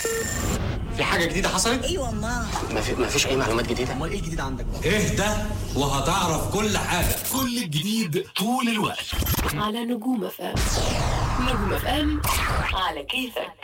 في حاجة جديدة حصلت؟ ايوه والله. ما فيش أي معلومات جديدة؟ امال ايه الجديد عندك بقى؟ اهدى وهتعرف كل حاجة. كل الجديد طول الوقت على نجوم FM. نجوم FM على كيفك.